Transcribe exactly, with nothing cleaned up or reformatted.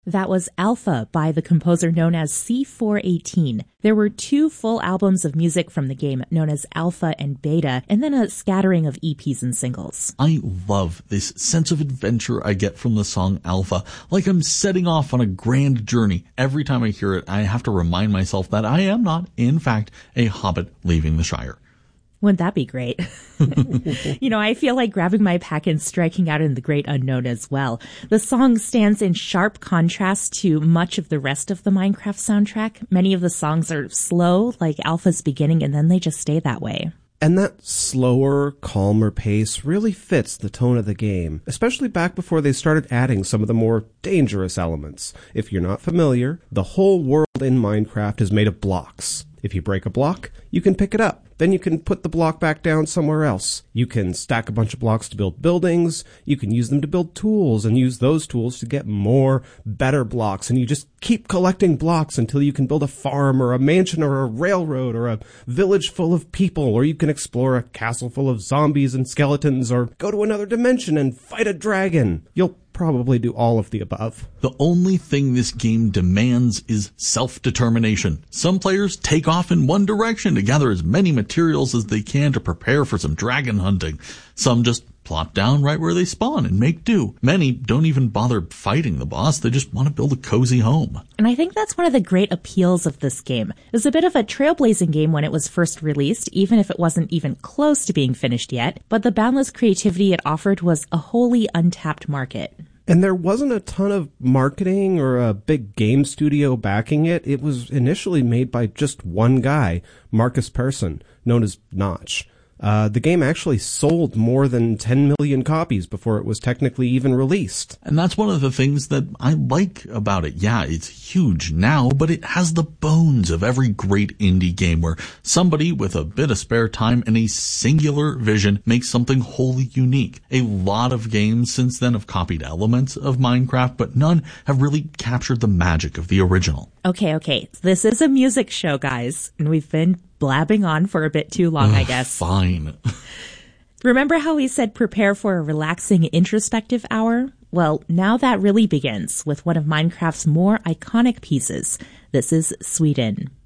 That was Alpha by the composer known as C four eighteen. There were two full albums of music from the game known as Alpha and Beta, and then a scattering of E Ps and singles. I love this sense of adventure I get from the song Alpha, like I'm setting off on a grand journey. Every time I hear it, I have to remind myself that I am not, in fact, a hobbit leaving the Shire. Wouldn't that be great? You know, I feel like grabbing my pack and striking out in the great unknown as well. The song stands in sharp contrast to much of the rest of the Minecraft soundtrack. Many of the songs are slow, like Alpha's beginning, and then they just stay that way. And that slower, calmer pace really fits the tone of the game, especially back before they started adding some of the more dangerous elements. If you're not familiar, the whole world in Minecraft is made of blocks. If you break a block, you can pick it up. Then you can put the block back down somewhere else. You can stack a bunch of blocks to build buildings. You can use them to build tools and use those tools to get more, better blocks. And you just keep collecting blocks until you can build a farm or a mansion or a railroad or a village full of people. Or you can explore a castle full of zombies and skeletons or go to another dimension and fight a dragon. You'll probably do all of the above. The only thing this game demands is self-determination. Some players take off in one direction to gather as many materials as they can to prepare for some dragon hunting. Some just plop down right where they spawn and make do. Many don't even bother fighting the boss. They just want to build a cozy home. And I think that's one of the great appeals of this game. It was a bit of a trailblazing game when it was first released, even if it wasn't even close to being finished yet. But the boundless creativity it offered was a wholly untapped market. And there wasn't a ton of marketing or a big game studio backing it. It was initially made by just one guy, Marcus Persson, known as Notch. Uh, the game actually sold more than ten million copies before it was technically even released. And that's one of the things that I like about it. Yeah, it's huge now, but it has the bones of every great indie game where somebody with a bit of spare time and a singular vision makes something wholly unique. A lot of games since then have copied elements of Minecraft, but none have really captured the magic of the original. Okay, okay. This is a music show, guys, and we've been blabbing on for a bit too long, Ugh, I guess. Fine. Remember how we said prepare for a relaxing introspective hour? Well, now that really begins with one of Minecraft's more iconic pieces. This is Sweden.